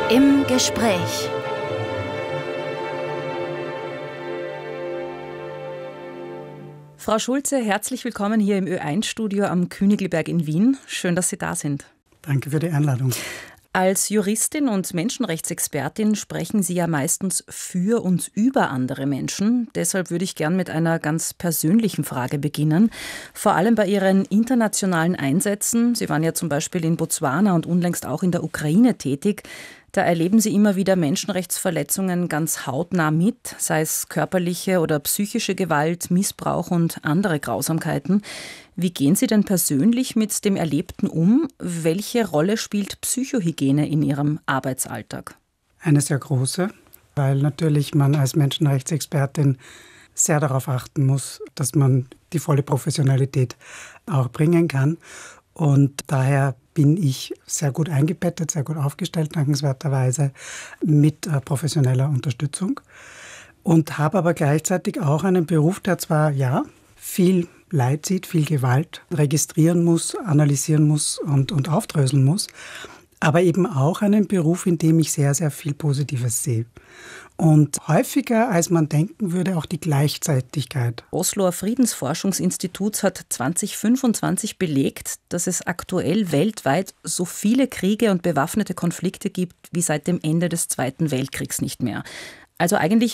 Im Gespräch. Frau Schulze, herzlich willkommen hier im Ö1-Studio am Königlberg in Wien. Schön, dass Sie da sind. Danke für die Einladung. Als Juristin und Menschenrechtsexpertin sprechen Sie ja meistens für und über andere Menschen. Deshalb würde ich gern mit einer ganz persönlichen Frage beginnen. Vor allem bei Ihren internationalen Einsätzen, Sie waren ja zum Beispiel in Botswana und unlängst auch in der Ukraine tätig, da erleben Sie immer wieder Menschenrechtsverletzungen ganz hautnah mit, sei es körperliche oder psychische Gewalt, Missbrauch und andere Grausamkeiten. Wie gehen Sie denn persönlich mit dem Erlebten um? Welche Rolle spielt Psychohygiene in Ihrem Arbeitsalltag? Eine sehr große, weil natürlich man als Menschenrechtsexpertin sehr darauf achten muss, dass man die volle Professionalität auch bringen kann. Und daher bin ich sehr gut eingebettet, sehr gut aufgestellt, dankenswerterweise, mit professioneller Unterstützung. Und habe aber gleichzeitig auch einen Beruf, der zwar, viel Leid sieht, viel Gewalt registrieren muss, analysieren muss und aufdröseln muss, aber eben auch einen Beruf, in dem ich sehr, sehr viel Positives sehe. Und häufiger, als man denken würde, auch die Gleichzeitigkeit. Osloer Friedensforschungsinstitut hat 2025 belegt, dass es aktuell weltweit so viele Kriege und bewaffnete Konflikte gibt wie seit dem Ende des Zweiten Weltkriegs nicht mehr. Also eigentlich